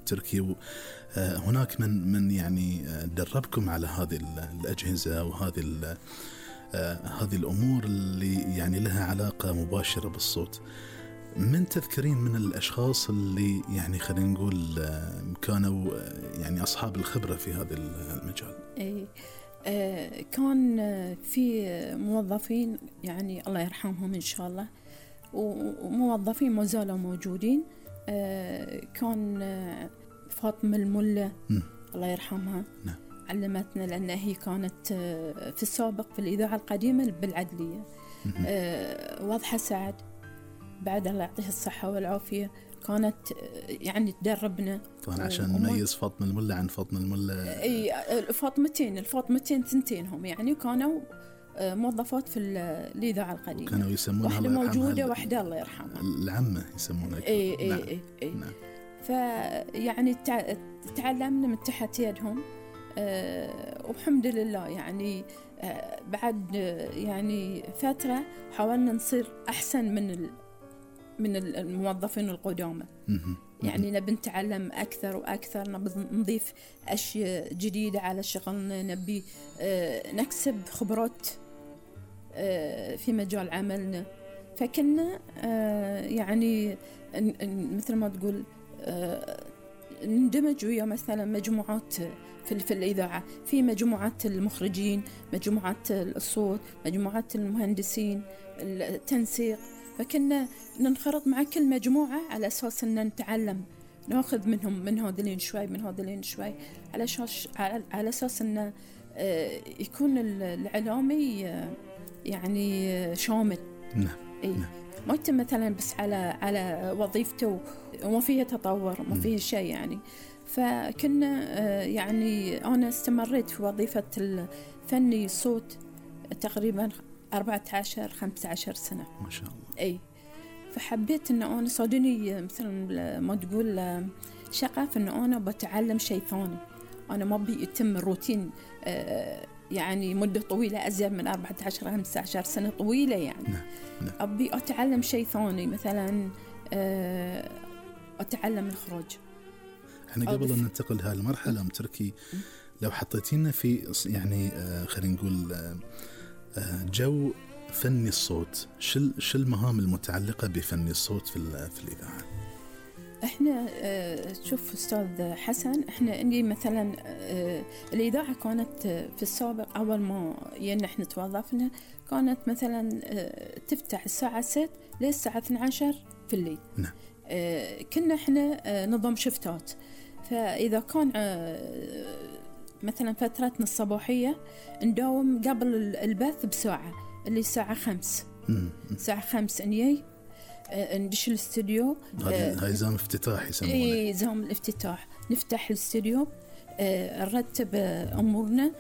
تركي، هناك من يعني دربكم على هذه الأجهزة وهذه هذه الأمور اللي يعني لها علاقة مباشرة بالصوت. من تذكرين من الأشخاص اللي يعني خلينا نقول كانوا يعني أصحاب الخبرة في هذا المجال؟ كان في موظفين يعني الله يرحمهم إن شاء الله، وموظفين ما زالوا موجودين. كان فاطمة الملا الله يرحمها، نعم. علمتنا، لأن هي كانت في السابق في الإذاعة القديمة بالعدلية. واضحة سعد بعد الله يعطيها الصحة والعافية كانت يعني تدربنا. طبعا عشان نميز فاطمة الملا عن فاطمة الملا، اي الفاطمتين تنتينهم يعني كانوا موظفات في الإذاعة القديمة، كانوا يسمونها واحدة موجودة واحدة الله يرحمها العمة يسمونها. اي نعم. فيعني تعلمنا من تحت يدهم، والحمد لله يعني بعد يعني فترة حاولنا نصير أحسن من الموظفين القدامى. يعني نبي نتعلم أكثر وأكثر، نبي نضيف أشياء جديدة على شغلنا، نبي نكسب خبرات في مجال عملنا. فكنا يعني مثل ما تقول ندمج ويا مثلا مجموعات في الإذاعة، في مجموعات المخرجين، مجموعات الصوت، مجموعات المهندسين، التنسيق. فكنا ننخرط مع كل مجموعة على أساس أن نتعلم، نأخذ منهم من هذولين شوي من هذولين شوي، على أساس أن يكون الإعلامي يعني شامل. نعم. ما يتم مثلا بس على وظيفته وما فيه تطور وما فيه شيء يعني. فكنا يعني أنا استمريت في وظيفة الفني الصوت تقريبا 14-15 سنة ما شاء الله. فحبيت أن أنا صادني مثل ما تقول شغف أن أنا بتعلم شيء ثاني. أنا ما بيتم الروتين يعني مدة طويلة، أزيد من 14-15 سنة طويلة يعني. نعم. أبي أتعلم شيء ثاني، مثلا أتعلم الإخراج. احنا قبل أن ننتقل هالمرحلة أم تركي، لو حطيتينا في يعني خلينا نقول جو فني الصوت، شو المهام المتعلقة بفني الصوت في الإذاعة؟ احنا شوف أستاذ حسن، احنا عندي مثلا الإذاعة كانت في السابق أول ما احنا توظفنا كانت مثلا تفتح الساعة 6 للساعة 12 في الليل. نعم. كنا احنا نظام شفتات، فإذا كان مثلا فترتنا الصباحية نداوم قبل البث بساعة، اللي الساعة 5 الساعة 5 نيجي ندش الاستوديو. هاي زام افتتاح يسمونه. اي زام الافتتاح، نفتح الاستوديو، نرتب امورنا،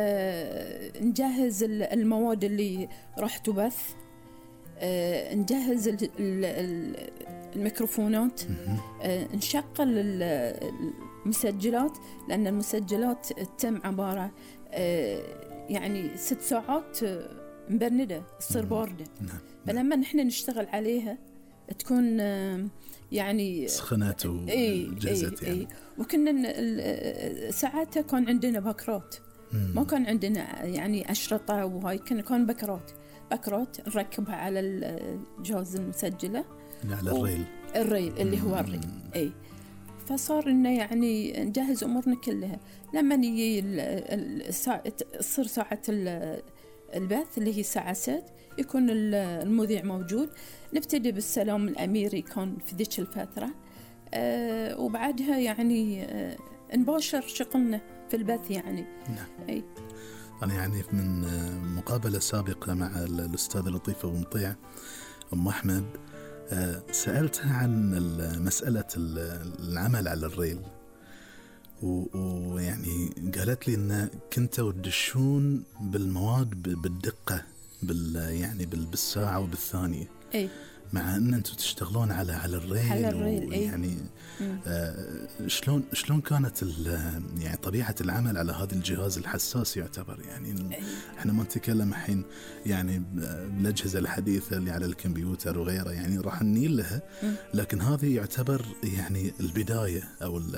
نجهز المواد اللي راح تبث، نجهز الميكروفونات، نشغل المسجلات، لأن المسجلات تتم عبارة يعني 6 ساعات مبردة تصير باردة. فلما نحن نشتغل عليها تكون يعني سخنات وجهزت يعني. وكنا ساعتها كان عندنا بكرات، ما كان عندنا يعني أشرطة وهاي، كان بكرات نركبها على الجهاز المسجلة على الريل اللي هو الريل. فصار إنه يعني نجهز أمورنا كلها. لما نيجي تصير ساعة البث اللي هي الساعة 6 يكون المذيع موجود، نبتدي بالسلام الأميري كان في ذيك الفترة، وبعدها يعني نباشر شغلنا في البث يعني. نعم. أنا يعني من مقابلة سابقة مع الأستاذة لطيفة ومطيع أم أحمد سألتها عن مسألة العمل على الريل، ويعني قالت لي إن كنتوا تدشون بالمواد بالدقة يعني بالساعة وبالثانية. مع أن أنتوا تشتغلون على الريل يعني شلون كانت يعني طبيعة العمل على هذا الجهاز الحساس يعتبر يعني احنا ما نتكلم الحين يعني بالأجهزة الحديثة اللي على الكمبيوتر وغيره، يعني راح ننيل لها، لكن هذه يعتبر يعني البداية أو